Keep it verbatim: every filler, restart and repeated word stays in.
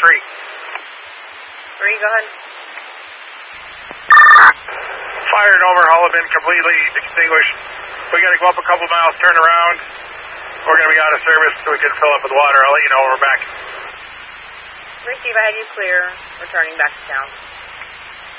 three. Three, go ahead. Fire and overhaul have been completely extinguished. We got to go up a couple miles, turn around. We're going to be out of service so we can fill up with water. I'll let you know when we're back. Receive, I had you clear. Returning back to town.